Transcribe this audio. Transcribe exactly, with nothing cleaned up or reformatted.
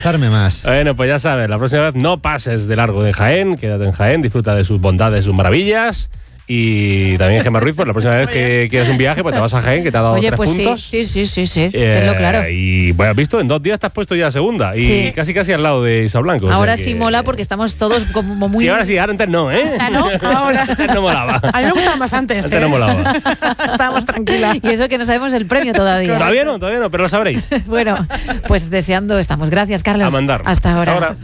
Darme más. Bueno, pues ya sabes, la próxima vez no pases de largo de Jaén, quédate en Jaén, disfruta de sus bondades, sus maravillas. Y también Gemma Ruiz, pues la próxima vez que quieras un viaje, pues te vas a Jaén, que te ha dado Oye, tres pues puntos. sí, sí, sí, sí, sí. Eh, tenlo claro. Y bueno, has visto, en dos días te has puesto ya segunda. Y Sí. casi casi al lado de Isa Blanco. o Ahora sea sí que- mola porque estamos todos como muy... Sí, ahora sí, ahora antes no, ¿eh? Ah, ¿no? Ahora. Antes no molaba. A mí me gustaba más antes. Antes ¿eh? no molaba. Estábamos tranquilas. Y eso que no sabemos el premio todavía. Todavía no, todavía no, pero lo sabréis. Bueno, pues deseando estamos. Gracias, Carlos. A mandar. Hasta ahora. Hasta ahora.